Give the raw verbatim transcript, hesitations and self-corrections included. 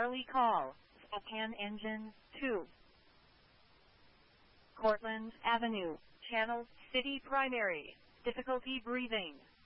Charlie call, Spokane engine two. Cortlandt Avenue, channel, city primary, difficulty breathing.